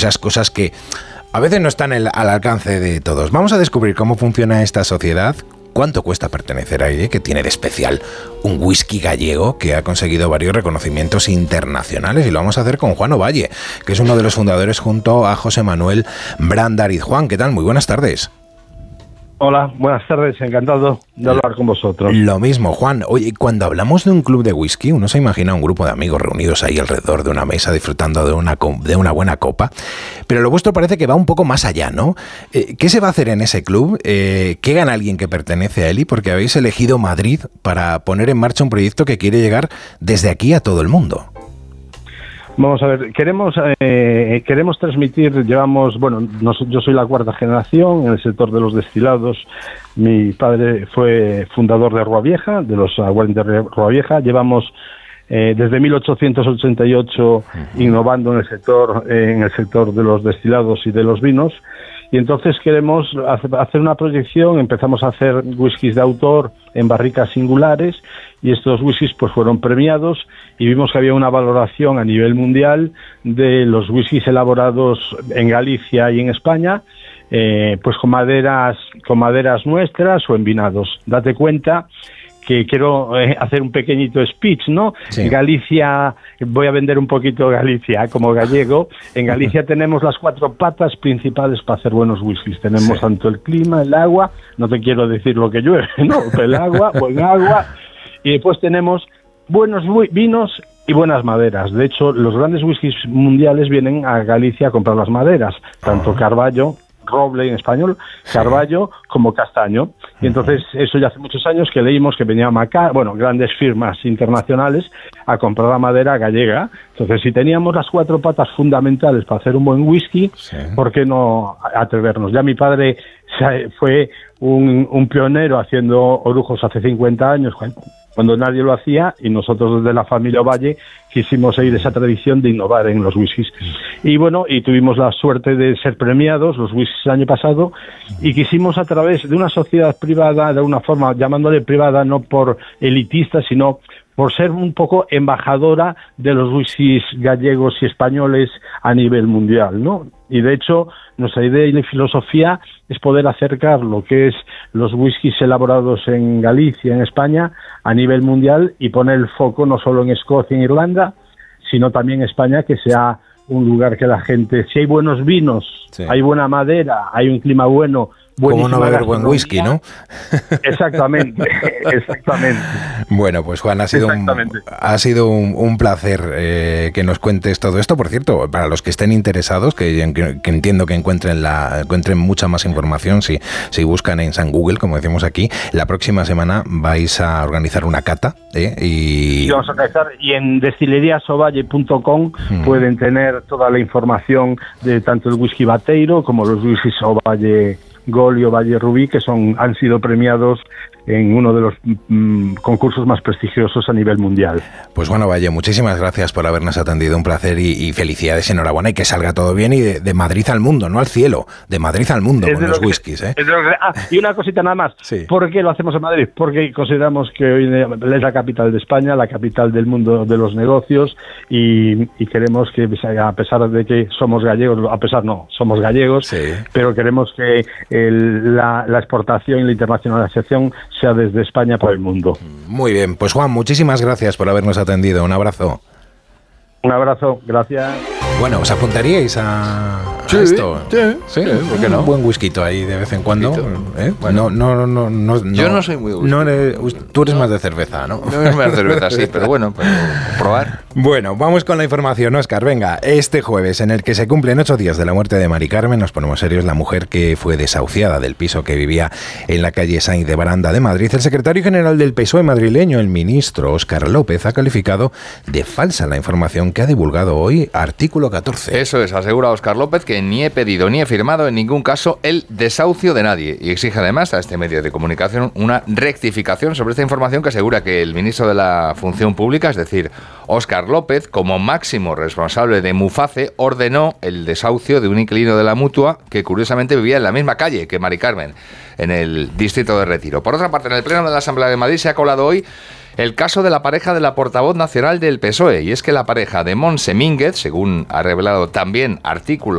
esas cosas que a veces no están al alcance de todos. Vamos a descubrir cómo funciona esta sociedad. ¿Cuánto cuesta pertenecer a ella? ¿Qué tiene de especial un whisky gallego que ha conseguido varios reconocimientos internacionales? Y lo vamos a hacer con Juan Ovalle, que es uno de los fundadores junto a José Manuel Brandariz. Juan, ¿qué tal? Muy buenas tardes. Hola, buenas tardes, encantado de hablar con vosotros. Lo mismo, Juan. Oye, cuando hablamos de un club de whisky, uno se imagina un grupo de amigos reunidos ahí alrededor de una mesa disfrutando de una buena copa, pero lo vuestro parece que va un poco más allá, ¿no? ¿Qué se va a hacer en ese club? ¿Qué gana alguien que pertenece a él? Y porque habéis elegido Madrid para poner en marcha un proyecto que quiere llegar desde aquí a todo el mundo. Vamos a ver, queremos transmitir, yo soy la cuarta generación en el sector de los destilados. Mi padre fue fundador de Rua Vieja, de los aguardientes de Rua Vieja. Llevamos desde 1888 innovando en el sector de los destilados y de los vinos. Y entonces queremos hacer una proyección. Empezamos a hacer whiskies de autor en barricas singulares, y estos whiskies pues fueron premiados, y vimos que había una valoración a nivel mundial de los whiskies elaborados en Galicia y en España, pues con maderas nuestras o en vinados. Date cuenta que quiero hacer un pequeñito speech, ¿no? Sí. En Galicia, voy a vender un poquito Galicia como gallego. En Galicia tenemos las 4 patas principales para hacer buenos whiskies. Tenemos tanto el clima, el agua, no te quiero decir lo que llueve, ¿no? El agua, buen agua, y después tenemos buenos vinos y buenas maderas. De hecho, los grandes whiskies mundiales vienen a Galicia a comprar las maderas, tanto Carballo, roble en español, Carballo como castaño. Y entonces eso ya hace muchos años que leímos que venía grandes firmas internacionales a comprar la madera gallega. Entonces, si teníamos las 4 patas fundamentales para hacer un buen whisky, ¿por qué no atrevernos? Ya mi padre fue un pionero haciendo orujos hace 50 años, cuando nadie lo hacía, y nosotros desde la familia Ovalle quisimos seguir esa tradición de innovar en los whiskies. Y tuvimos la suerte de ser premiados los whiskies el año pasado, y quisimos, a través de una sociedad privada, de una forma llamándole privada, no por elitista, sino por ser un poco embajadora de los whiskies gallegos y españoles a nivel mundial, ¿no? Y de hecho, nuestra idea y filosofía es poder acercar lo que es los whiskies elaborados en Galicia, en España, a nivel mundial, y poner el foco no solo en Escocia, en Irlanda, sino también en España, que sea un lugar que la gente, si hay buenos vinos, hay buena madera, hay un clima bueno, ¿cómo no beber buen whisky, no? Exactamente. Bueno, pues Juan, ha sido un placer que nos cuentes todo esto. Por cierto, para los que estén interesados, que entiendo que encuentren mucha más información si buscan en San Google, como decimos aquí, la próxima semana vais a organizar una cata. Sí, vamos a organizar, y en destilleriasovalle.com pueden tener toda la información de tanto el whisky Bateiro como los whiskies Ovalle Gold y Ovalle Rubí, que han sido premiados en uno de los concursos más prestigiosos a nivel mundial. Pues bueno, Ovalle, muchísimas gracias por habernos atendido, un placer, y felicidades, enhorabuena, y que salga todo bien, y de Madrid al mundo, no al cielo, de Madrid al mundo con los whiskies. Y una cosita nada más, ¿por qué lo hacemos en Madrid? Porque consideramos que hoy es la capital de España, la capital del mundo de los negocios, y queremos que, a pesar de que somos gallegos, somos gallegos, pero queremos que la exportación y la internacionalización sea desde España para el mundo. Muy bien, pues Juan, muchísimas gracias por habernos atendido. Un abrazo. Un abrazo, gracias. Bueno, ¿os apuntaríais a esto? Sí, ¿por qué no? Un buen whisky ahí de vez en cuando. No, yo no soy muy whisky. Tú eres más de cerveza, ¿no? Yo eres más de cerveza, sí, pero bueno, probar. Bueno, vamos con la información, Óscar. Venga, este jueves, en el que se cumplen 8 días de la muerte de Mari Carmen, nos ponemos serios. La mujer que fue desahuciada del piso que vivía en la calle Sainz de Baranda de Madrid. El secretario general del PSOE madrileño, el ministro Óscar López, ha calificado de falsa la información que ha divulgado hoy Artículo 14. Eso es, asegura Óscar López que ni he pedido ni he firmado en ningún caso el desahucio de nadie, y exige además a este medio de comunicación una rectificación sobre esta información que asegura que el ministro de la Función Pública, es decir, Óscar López, como máximo responsable de Muface, ordenó el desahucio de un inquilino de la Mutua que curiosamente vivía en la misma calle que Mari Carmen, en el distrito de Retiro. Por otra parte, en el Pleno de la Asamblea de Madrid se ha colado hoy el caso de la pareja de la portavoz nacional del PSOE, y es que la pareja de Montse Mínguez, según ha revelado también Artículo